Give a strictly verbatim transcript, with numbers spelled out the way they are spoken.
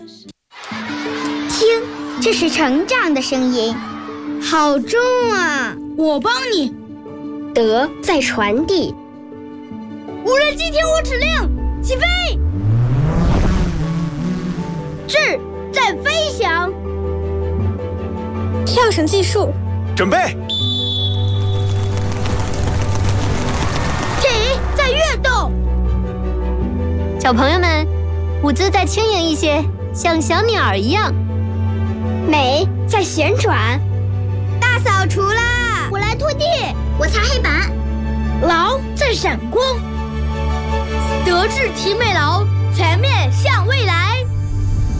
听，这是成长的声音，好重啊！ 我帮你。 德在传递。 无人机听我指令，起飞！智在飞翔。 跳绳技术， 准备。 体在跃动。 小朋友们，舞姿再轻盈一些，像小鸟一样。 美在旋转。 大扫除啦！ 我来拖地，我擦黑板。 劳在闪光。德智体美劳，全面向未来。